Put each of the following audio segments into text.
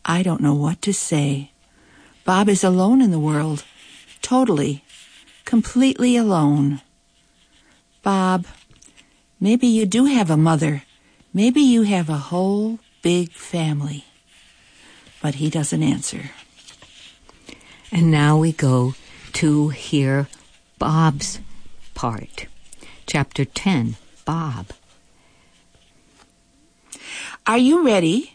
I don't know what to say. Bob is alone in the world. Totally, completely alone. Bob, maybe you do have a mother. Maybe you have a whole big family. But he doesn't answer. And now we go to hear Bob's part. Chapter 10, Bob. Are you ready?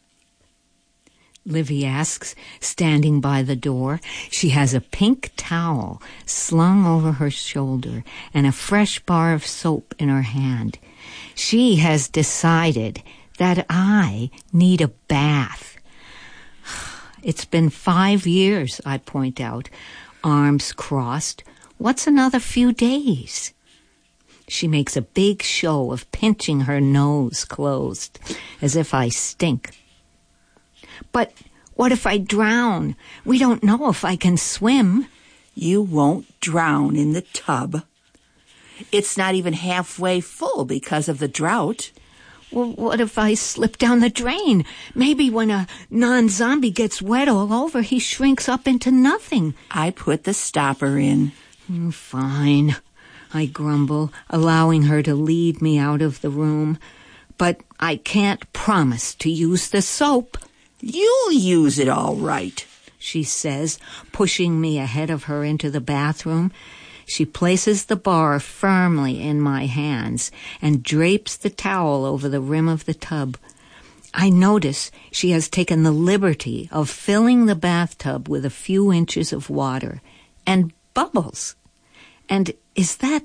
Livy asks, standing by the door. She has a pink towel slung over her shoulder and a fresh bar of soap in her hand. She has decided that I need a bath. It's been 5 years, I point out, arms crossed. What's another few days? She makes a big show of pinching her nose closed, as if I stink. But what if I drown? We don't know if I can swim. You won't drown in the tub. It's not even halfway full because of the drought. Well, what if I slip down the drain? Maybe when a non-zombie gets wet all over, he shrinks up into nothing. I put the stopper in. Fine, I grumble, allowing her to lead me out of the room. But I can't promise to use the soap. You'll use it all right, she says, pushing me ahead of her into the bathroom. She places the bar firmly in my hands and drapes the towel over the rim of the tub. I notice she has taken the liberty of filling the bathtub with a few inches of water and bubbles. And is that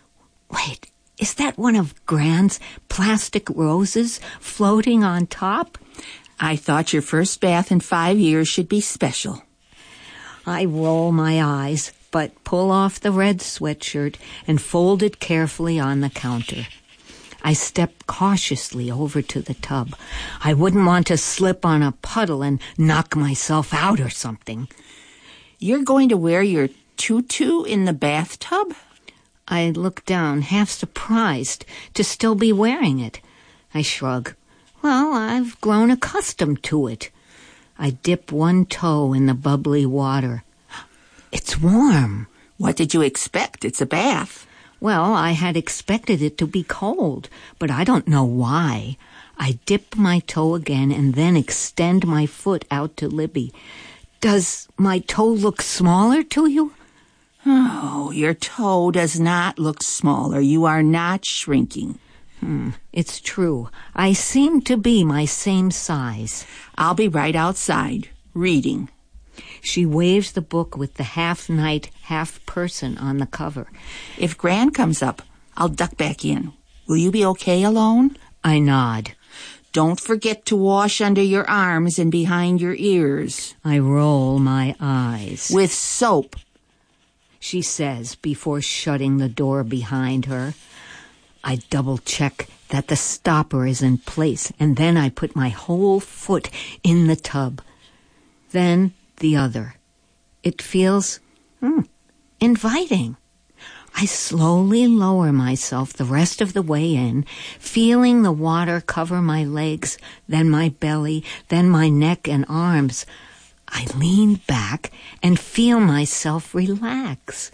one of Gran's plastic roses floating on top? I thought your first bath in 5 years should be special. I roll my eyes, but pull off the red sweatshirt and fold it carefully on the counter. I step cautiously over to the tub. I wouldn't want to slip on a puddle and knock myself out or something. You're going to wear your tutu in the bathtub? I look down, half surprised to still be wearing it. I shrug. Well, I've grown accustomed to it. I dip one toe in the bubbly water. It's warm. What did you expect? It's a bath. Well, I had expected it to be cold, but I don't know why. I dip my toe again and then extend my foot out to Libby. Does my toe look smaller to you? Oh, your toe does not look smaller. You are not shrinking. It's true. I seem to be my same size. I'll be right outside, reading. She waves the book with the half-knight, half-person on the cover. If Gran comes up, I'll duck back in. Will you be okay alone? I nod. Don't forget to wash under your arms and behind your ears. I roll my eyes. With soap, she says before shutting the door behind her. I double-check that the stopper is in place, and then I put my whole foot in the tub. Then the other. It feels inviting. I slowly lower myself the rest of the way in, feeling the water cover my legs, then my belly, then my neck and arms. I lean back and feel myself relax.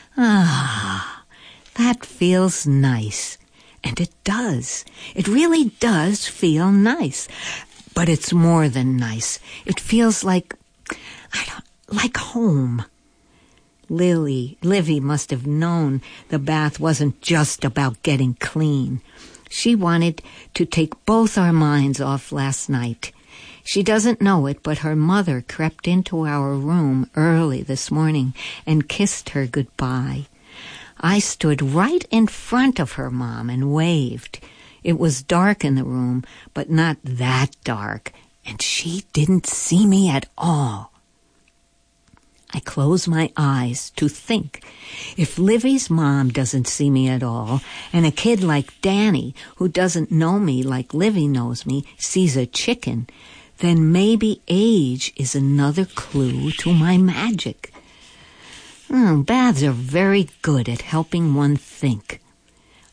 That feels nice. And it does. It really does feel nice. But it's more than nice. It feels like home. Livy must have known the bath wasn't just about getting clean. She wanted to take both our minds off last night. She doesn't know it, but her mother crept into our room early this morning and kissed her goodbye. I stood right in front of her mom and waved. It was dark in the room, but not that dark, and she didn't see me at all. I close my eyes to think. If Livy's mom doesn't see me at all, and a kid like Danny, who doesn't know me like Livy knows me, sees a chicken, then maybe age is another clue to my magic. Baths are very good at helping one think.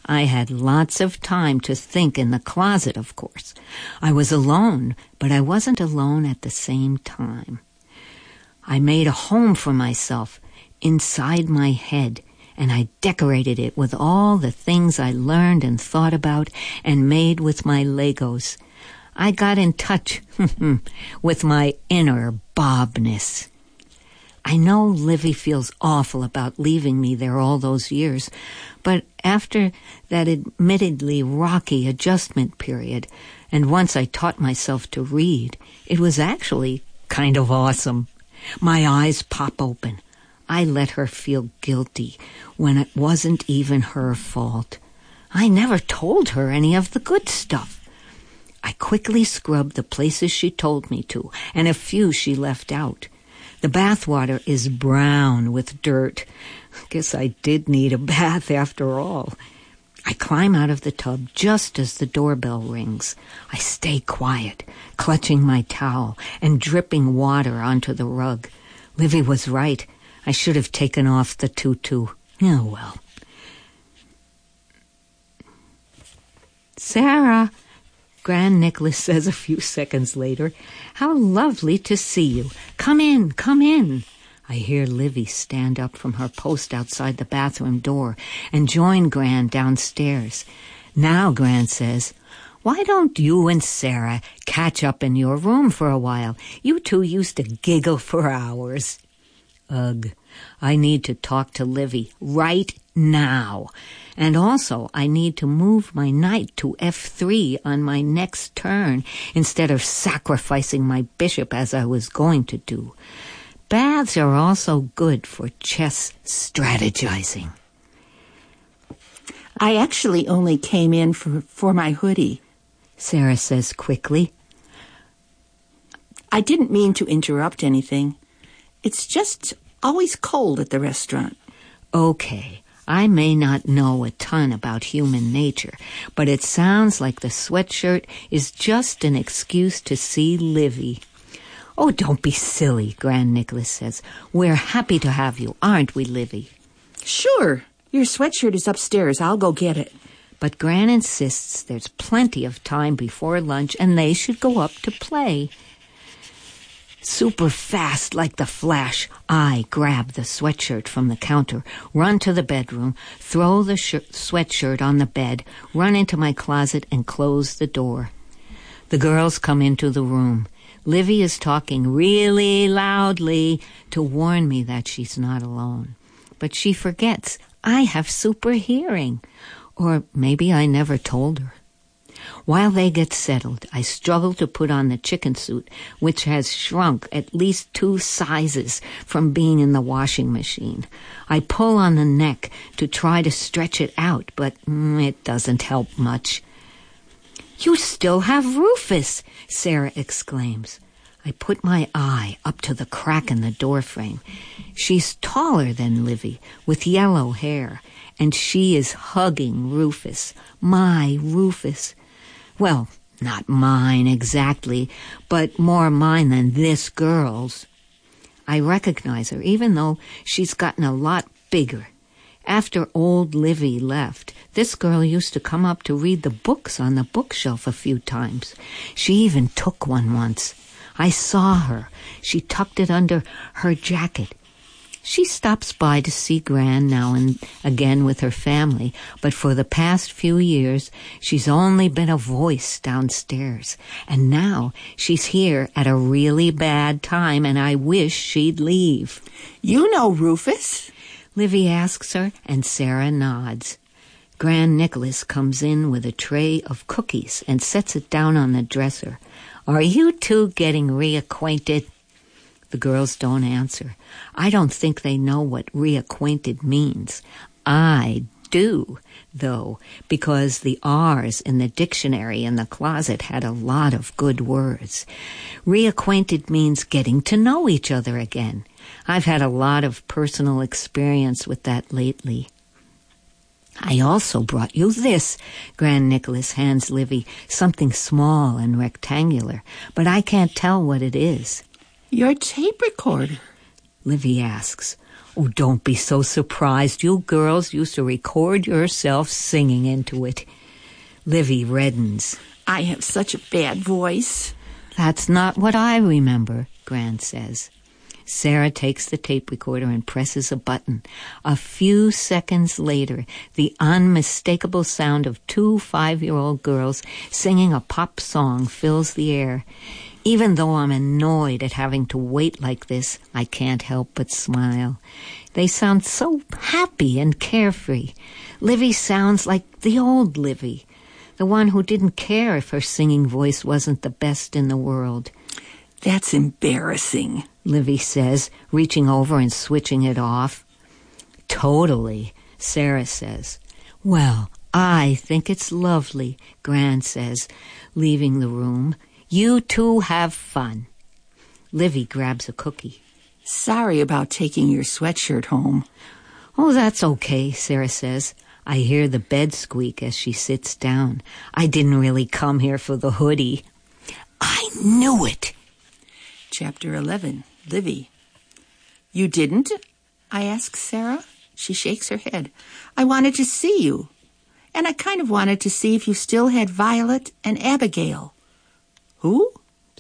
I had lots of time to think in the closet, of course. I was alone, but I wasn't alone at the same time. I made a home for myself inside my head, and I decorated it with all the things I learned and thought about and made with my Legos. I got in touch with my inner Bobness. I know Livy feels awful about leaving me there all those years, but after that admittedly rocky adjustment period, and once I taught myself to read, it was actually kind of awesome. My eyes pop open. I let her feel guilty when it wasn't even her fault. I never told her any of the good stuff. I quickly scrubbed the places she told me to, and a few she left out. The bathwater is brown with dirt. Guess I did need a bath after all. I climb out of the tub just as the doorbell rings. I stay quiet, clutching my towel and dripping water onto the rug. Livy was right. I should have taken off the tutu. Oh, well. Sarah, Gran Nicholas says a few seconds later, how lovely to see you. Come in, come in. I hear Livy stand up from her post outside the bathroom door and join Gran downstairs. Now, Gran says, why don't you and Sarah catch up in your room for a while? You two used to giggle for hours. Ugh, I need to talk to Livy right now. And also, I need to move my knight to f3 on my next turn instead of sacrificing my bishop as I was going to do. Baths are also good for chess strategizing. I actually only came in for my hoodie, Sarah says quickly. I didn't mean to interrupt anything. It's just always cold at the restaurant. Okay, I may not know a ton about human nature, but it sounds like the sweatshirt is just an excuse to see Livy. Oh, don't be silly, Gran Nicholas says. We're happy to have you, aren't we, Livy? Sure. Your sweatshirt is upstairs. I'll go get it. But Gran insists there's plenty of time before lunch and they should go up to play. Super fast like the Flash, I grab the sweatshirt from the counter, run to the bedroom, throw the sweatshirt on the bed, run into my closet and close the door. The girls come into the room. Livy is talking really loudly to warn me that she's not alone. But she forgets I have super hearing. Or maybe I never told her. While they get settled, I struggle to put on the chicken suit, which has shrunk at least 2 sizes from being in the washing machine. I pull on the neck to try to stretch it out, but it doesn't help much. You still have Rufus, Sarah exclaims. I put my eye up to the crack in the doorframe. She's taller than Livy, with yellow hair, and she is hugging Rufus, my Rufus. Well, not mine exactly, but more mine than this girl's. I recognize her, even though she's gotten a lot bigger. After old Livy left, this girl used to come up to read the books on the bookshelf a few times. She even took one once. I saw her. She tucked it under her jacket. She stops by to see Gran now and again with her family, but for the past few years, she's only been a voice downstairs. And now she's here at a really bad time, and I wish she'd leave. You know Rufus? Livy asks her, and Sarah nods. Gran Nicholas comes in with a tray of cookies and sets it down on the dresser. Are you two getting reacquainted? The girls don't answer. I don't think they know what reacquainted means. I do, though, because the R's in the dictionary in the closet had a lot of good words. Reacquainted means getting to know each other again. I've had a lot of personal experience with that lately. I also brought you this, Gran Nicholas hands Livy, something small and rectangular, but I can't tell what it is. Your tape recorder, Livy asks. Oh, don't be so surprised. You girls used to record yourself singing into it. Livy reddens. I have such a bad voice. That's not what I remember, Gran says. Sarah takes the tape recorder and presses a button. A few seconds later, the unmistakable sound of 2 5-year-old girls singing a pop song fills the air. Even though I'm annoyed at having to wait like this, I can't help but smile. They sound so happy and carefree. Livy sounds like the old Livy, the one who didn't care if her singing voice wasn't the best in the world. That's embarrassing, Livy says, reaching over and switching it off. Totally, Sarah says. Well, I think it's lovely, Gran says, leaving the room. You two have fun. Livy grabs a cookie. Sorry about taking your sweatshirt home. Oh, that's okay, Sarah says. I hear the bed squeak as she sits down. I didn't really come here for the hoodie. I knew it. Chapter 11, Livy. You didn't? I ask Sarah. She shakes her head. I wanted to see you. And I kind of wanted to see if you still had Violet and Abigail. Who?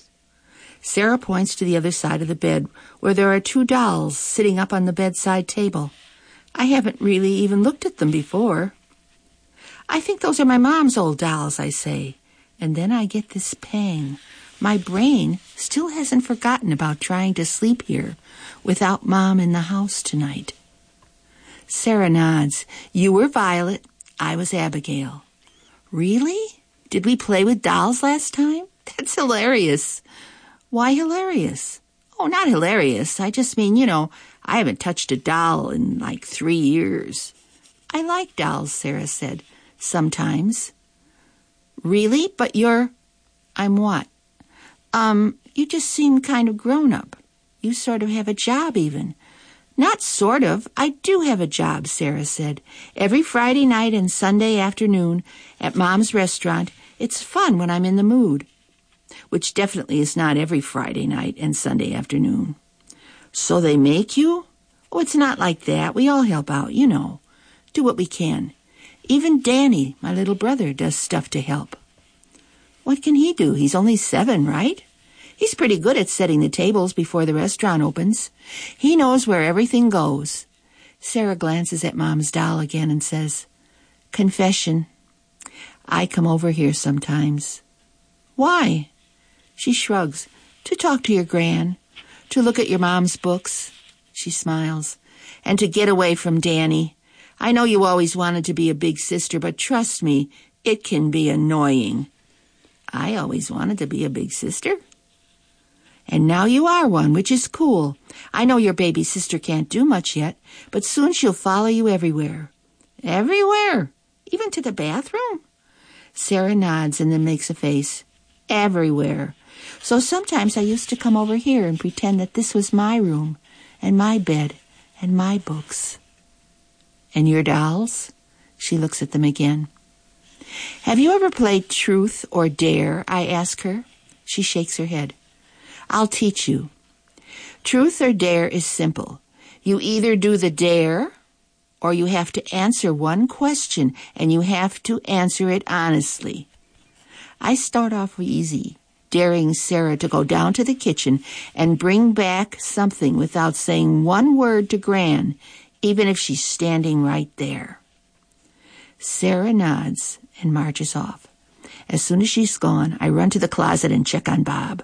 Sarah points to the other side of the bed, where there are 2 dolls sitting up on the bedside table. I haven't really even looked at them before. I think those are my mom's old dolls, I say. And then I get this pang. My brain still hasn't forgotten about trying to sleep here without Mom in the house tonight. Sarah nods. You were Violet. I was Abigail. Really? Did we play with dolls last time? That's hilarious. Why hilarious? Oh, not hilarious. I just mean, I haven't touched a doll in like 3 years. I like dolls, Sarah said. Sometimes. Really? But I'm what? You just seem kind of grown up. You sort of have a job even. Not sort of. I do have a job, Sarah said. Every Friday night and Sunday afternoon at Mom's restaurant, it's fun when I'm in the mood. Which definitely is not every Friday night and Sunday afternoon. So they make you? Oh, it's not like that. We all help out, Do what we can. Even Danny, my little brother, does stuff to help. What can he do? He's only 7, right? He's pretty good at setting the tables before the restaurant opens. He knows where everything goes. Sarah glances at Mom's doll again and says, Confession. I come over here sometimes. Why? She shrugs. To talk to your Gran. To look at your Mom's books. She smiles. And to get away from Danny. I know you always wanted to be a big sister, but trust me, it can be annoying. I always wanted to be a big sister. And now you are one, which is cool. I know your baby sister can't do much yet, but soon she'll follow you everywhere. Everywhere? Even to the bathroom? Sarah nods and then makes a face. Everywhere. So sometimes I used to come over here and pretend that this was my room, and my bed, and my books. And your dolls? She looks at them again. Have you ever played Truth or Dare? I ask her. She shakes her head. I'll teach you. Truth or Dare is simple. You either do the dare, or you have to answer one question, and you have to answer it honestly. I start off easy, daring Sarah to go down to the kitchen and bring back something without saying one word to Gran, even if she's standing right there. Sarah nods and marches off. As soon as she's gone, I run to the closet and check on Bob.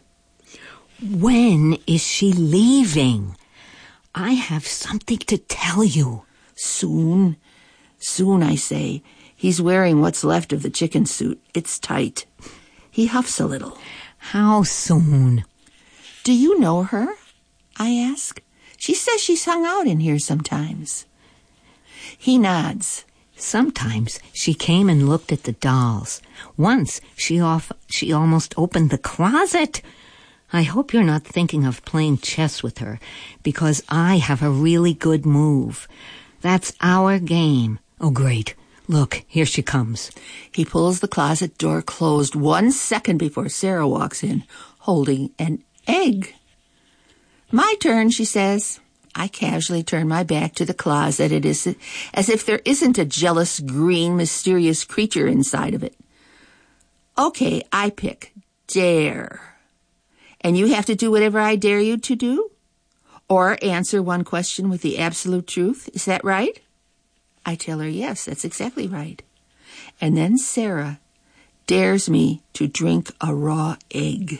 When is she leaving? I have something to tell you. Soon. Soon, I say. He's wearing what's left of the chicken suit. It's tight. He huffs a little. How soon? Do you know her? I ask. She says she's hung out in here sometimes. He nods. Sometimes she came and looked at the dolls. Once she almost opened the closet. I hope you're not thinking of playing chess with her, because I have a really good move. That's our game. Oh, great. Look, here she comes. He pulls the closet door closed 1 second before Sarah walks in, holding an egg. My turn, she says. I casually turn my back to the closet as if there isn't a jealous, green, mysterious creature inside of it. Okay, I pick dare. And you have to do whatever I dare you to do? Or answer one question with the absolute truth. Is that right? I tell her, yes, that's exactly right. And then Sarah dares me to drink a raw egg.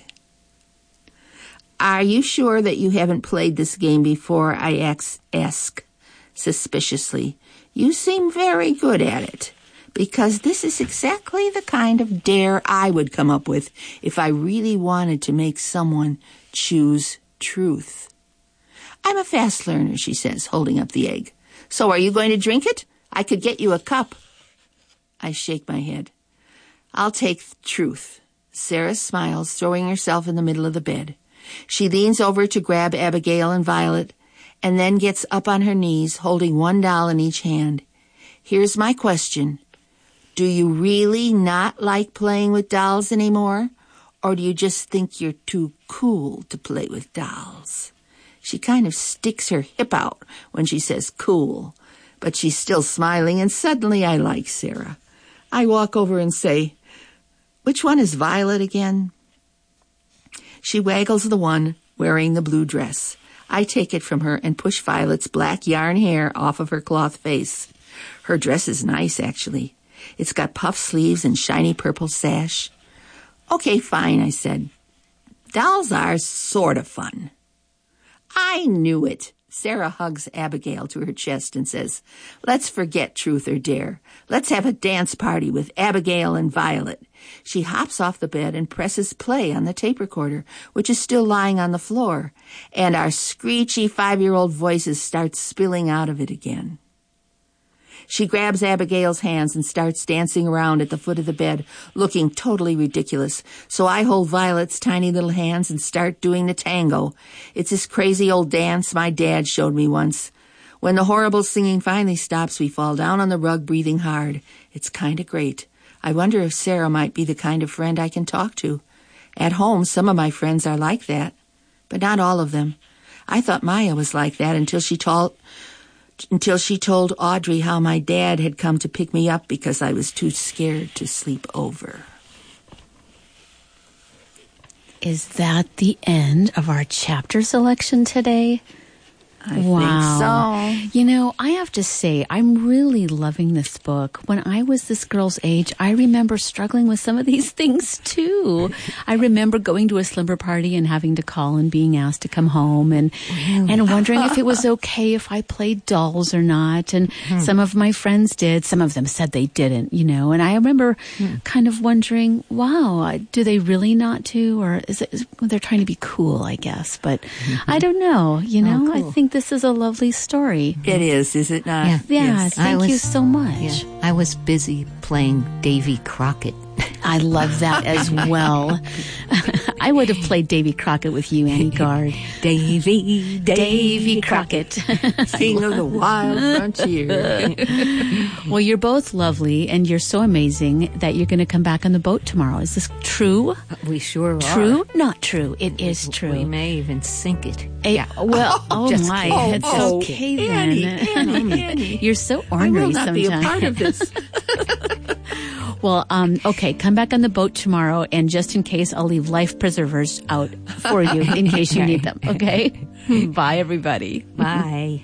Are you sure that you haven't played this game before? I ask suspiciously. You seem very good at it, because this is exactly the kind of dare I would come up with if I really wanted to make someone choose truth. I'm a fast learner, she says, holding up the egg. So are you going to drink it? I could get you a cup. I shake my head. I'll take truth. Sarah smiles, throwing herself in the middle of the bed. She leans over to grab Abigail and Violet, and then gets up on her knees, holding one doll in each hand. Here's my question. Do you really not like playing with dolls anymore? Or do you just think you're too cool to play with dolls? She kind of sticks her hip out when she says cool, but she's still smiling, and suddenly I like Sarah. I walk over and say, which one is Violet again? She waggles the one wearing the blue dress. I take it from her and push Violet's black yarn hair off of her cloth face. Her dress is nice, actually. It's got puff sleeves and shiny purple sash. Okay, fine, I said. Dolls are sort of fun. I knew it. Sarah hugs Abigail to her chest and says, let's forget truth or dare. Let's have a dance party with Abigail and Violet. She hops off the bed and presses play on the tape recorder, which is still lying on the floor, and our screechy 5-year-old voices start spilling out of it again. She grabs Abigail's hands and starts dancing around at the foot of the bed, looking totally ridiculous. So I hold Violet's tiny little hands and start doing the tango. It's this crazy old dance my dad showed me once. When the horrible singing finally stops, we fall down on the rug, breathing hard. It's kind of great. I wonder if Sarah might be the kind of friend I can talk to. At home, some of my friends are like that, but not all of them. I thought Maya was like that until she told Audrey how my dad had come to pick me up because I was too scared to sleep over. Is that the end of our chapter selection today? I think so. You know, I have to say, I'm really loving this book. When I was this girl's age, I remember struggling with some of these things too. I remember going to a slumber party and having to call and being asked to come home and wondering if it was okay if I played dolls or not. And some of my friends did. Some of them said they didn't, you know. And I remember kind of wondering, wow, do they really not to? Or they're trying to be cool, I guess. But I don't know, you know. Cool. I think this is a lovely story. It is it not? Yeah, Yes. thank you so much. Yeah, I was busy playing Davy Crockett. I love that as well. I would have played Davy Crockett with you, Annie Gard. Davy Crockett. King of the wild frontier. Well, you're both lovely, and you're so amazing that you're going to come back on the boat tomorrow. Is this true? We sure are. True? Not true. It is true. We may even sink it. Yeah. Well, just my. kidding. It's okay then. Annie. You're so I ornery will not sometimes. be a part of this. Well, okay, come back on the boat tomorrow, and just in case, I'll leave life preservers out for you in case you need them, okay? Bye, everybody. Bye.